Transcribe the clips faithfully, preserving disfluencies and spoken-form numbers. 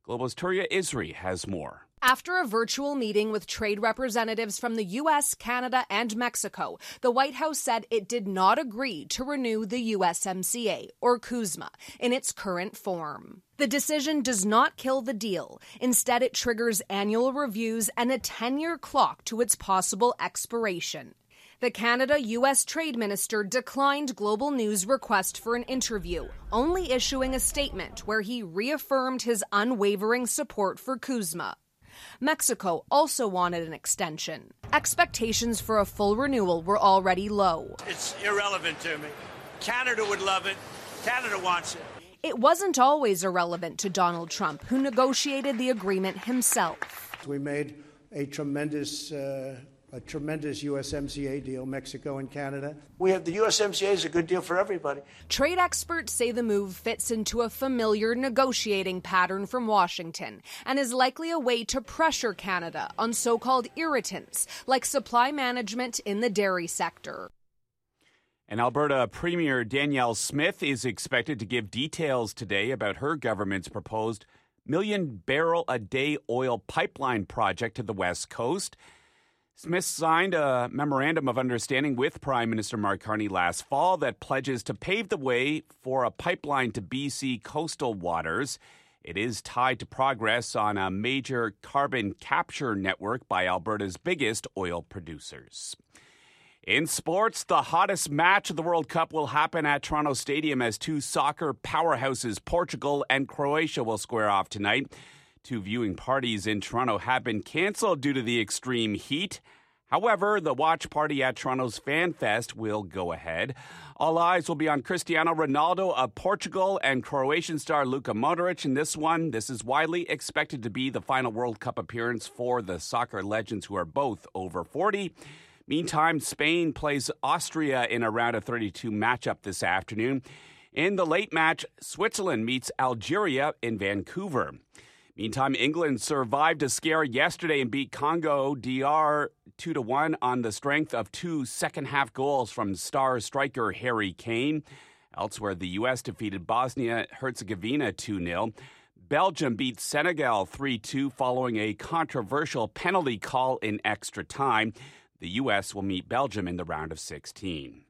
Global's Turia Isri has more. After a virtual meeting with trade representatives from the U S, Canada, and Mexico, the White House said it did not agree to renew the U S M C A, or CUSMA, in its current form. The decision does not kill the deal. Instead, it triggers annual reviews and a ten-year clock to its possible expiration. The Canada-U S Trade Minister declined Global News' request for an interview, only issuing a statement where he reaffirmed his unwavering support for CUSMA. Mexico also wanted an extension. Expectations for a full renewal were already low. It's irrelevant to me. Canada would love it. Canada wants it. It wasn't always irrelevant to Donald Trump, who negotiated the agreement himself. We made a tremendous, uh, a tremendous U S M C A deal, Mexico and Canada. We have the U S M C A is a good deal for everybody. Trade experts say the move fits into a familiar negotiating pattern from Washington and is likely a way to pressure Canada on so-called irritants like supply management in the dairy sector. And Alberta Premier Danielle Smith is expected to give details today about her government's proposed million-barrel-a-day oil pipeline project to the West Coast. Smith signed a memorandum of understanding with Prime Minister Mark Carney last fall that pledges to pave the way for a pipeline to B C coastal waters. It is tied to progress on a major carbon capture network by Alberta's biggest oil producers. In sports, the hottest match of the World Cup will happen at Toronto Stadium as two soccer powerhouses, Portugal and Croatia, will square off tonight. Two viewing parties in Toronto have been canceled due to the extreme heat. However, the watch party at Toronto's Fan Fest will go ahead. All eyes will be on Cristiano Ronaldo of Portugal and Croatian star Luka Modric in this one. This is widely expected to be the final World Cup appearance for the soccer legends, who are both over forty. Meantime, Spain plays Austria in a round of thirty-two matchup this afternoon. In the late match, Switzerland meets Algeria in Vancouver. Meantime, England survived a scare yesterday and beat Congo D R two to one on the strength of two second-half goals from star striker Harry Kane. Elsewhere, the U S defeated Bosnia-Herzegovina two nil. Belgium beat Senegal three two following a controversial penalty call in extra time. The U S will meet Belgium in the round of sixteen.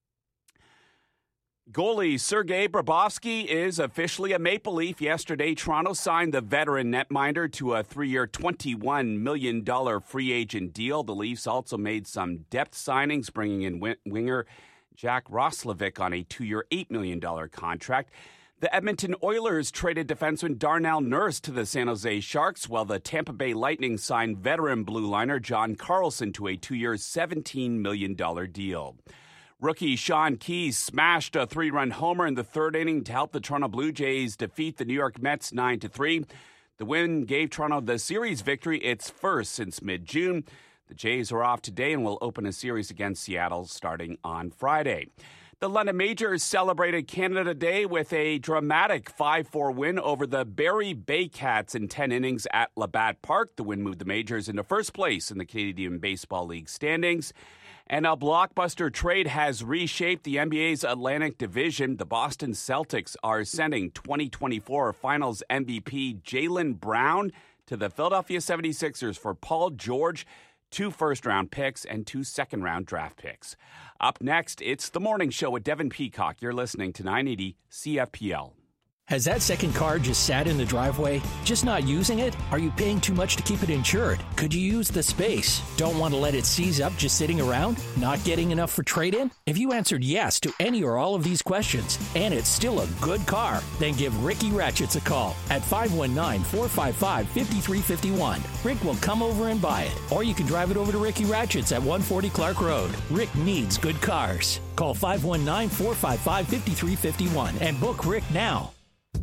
Goalie Sergei Bobrovsky is officially a Maple Leaf. Yesterday, Toronto signed the veteran netminder to a three-year, twenty-one million dollars free agent deal. The Leafs also made some depth signings, bringing in winger Jack Roslovic on a two-year, eight million dollars contract. The Edmonton Oilers traded defenseman Darnell Nurse to the San Jose Sharks, while the Tampa Bay Lightning signed veteran blue liner John Carlson to a two-year, seventeen million dollars deal. Rookie Sean Keyes smashed a three-run homer in the third inning to help the Toronto Blue Jays defeat the New York Mets nine to three. The win gave Toronto the series victory, its first since mid-June. The Jays are off today and will open a series against Seattle starting on Friday. The London Majors celebrated Canada Day with a dramatic five four win over the Barrie Baycats in ten innings at Labatt Park. The win moved the Majors into first place in the Canadian Baseball League standings. And a blockbuster trade has reshaped the N B A's Atlantic Division. The Boston Celtics are sending twenty twenty-four Finals M V P Jaylen Brown to the Philadelphia seventy-sixers for Paul George, two first-round picks, and two second-round draft picks. Up next, it's The Morning Show with Devin Peacock. You're listening to nine eighty C F P L. Has that second car just sat in the driveway? Just not using it? Are you paying too much to keep it insured? Could you use the space? Don't want to let it seize up just sitting around? Not getting enough for trade-in? If you answered yes to any or all of these questions, and it's still a good car, then give Ricky Ratchets a call at five one nine, four five five, five three five one. Rick will come over and buy it. Or you can drive it over to Ricky Ratchets at one forty Clark Road. Rick needs good cars. Call five one nine, four five five, five three five one and book Rick now.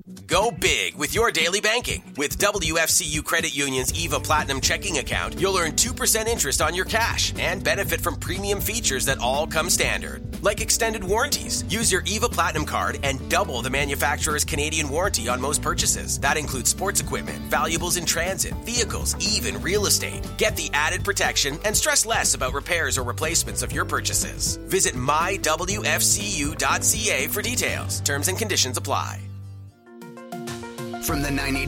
Go big with your daily banking. With W F C U Credit Union's EVA Platinum checking account, you'll earn two percent interest on your cash and benefit from premium features that all come standard, like extended warranties. Use your EVA Platinum card and double the manufacturer's Canadian warranty on most purchases. That includes sports equipment, valuables in transit, vehicles, even real estate. Get the added protection and stress less about repairs or replacements of your purchases. Visit my w f c u dot c a for details. Terms and conditions apply. From the nine eighty C F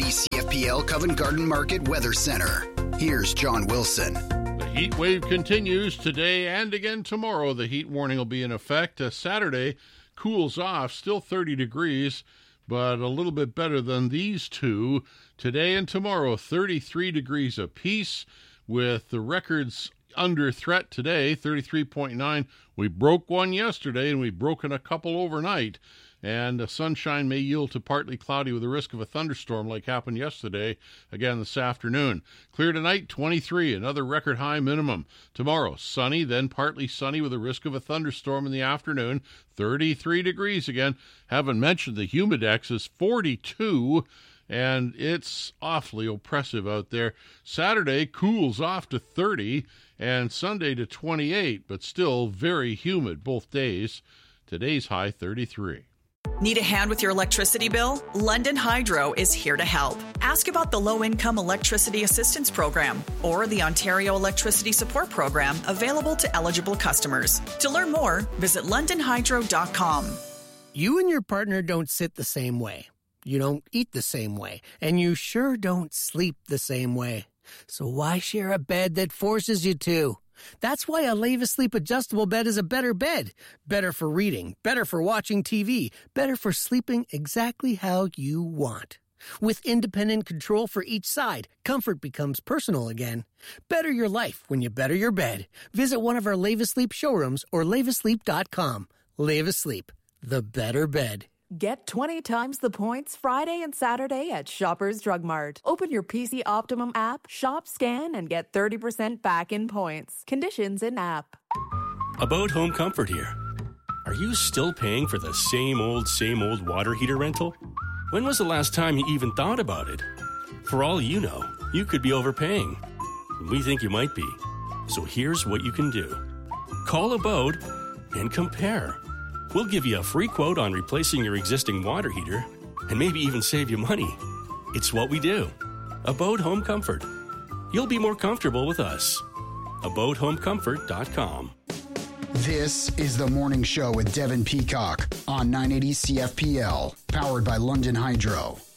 P L Covent Garden Market Weather Center. Here's John Wilson. The heat wave continues today and again tomorrow. The heat warning will be in effect. Uh, Saturday cools off, still thirty degrees, but a little bit better than these two. Today and tomorrow, thirty-three degrees apiece, with the records under threat today, thirty-three point nine. We broke one yesterday, and we've broken a couple overnight. And the sunshine may yield to partly cloudy with the risk of a thunderstorm like happened yesterday, again this afternoon. Clear tonight, twenty-three, another record high minimum. Tomorrow, sunny, then partly sunny with the risk of a thunderstorm in the afternoon, thirty-three degrees again. Haven't mentioned the humidex is forty-two, and it's awfully oppressive out there. Saturday cools off to thirty, and Sunday to twenty-eight, but still very humid both days. Today's high, thirty-three. Need a hand with your electricity bill? London Hydro is here to help. Ask about the Low-Income Electricity Assistance Program or the Ontario Electricity Support Program available to eligible customers. To learn more, visit london hydro dot com. You and your partner don't sit the same way. You don't eat the same way. And you sure don't sleep the same way. So why share a bed that forces you to? That's why a Levis-Sleep adjustable bed is a better bed. Better for reading, better for watching T V, better for sleeping exactly how you want. With independent control for each side, comfort becomes personal again. Better your life when you better your bed. Visit one of our Levis-Sleep showrooms or levis sleep dot com. Levis-Sleep, the better bed. Get twenty times the points Friday and Saturday at Shoppers Drug Mart. Open your P C Optimum app, shop, scan, and get thirty percent back in points. Conditions in app. About Home Comfort here. Are you still paying for the same old, same old water heater rental? When was the last time you even thought about it? For all you know, you could be overpaying. We think you might be. So here's what you can do. Call Abode and compare. We'll give you a free quote on replacing your existing water heater and maybe even save you money. It's what we do. Abode Home Comfort. You'll be more comfortable with us. abode home comfort dot com. This is The Morning Show with Devin Peacock on nine eighty C F P L, powered by London Hydro.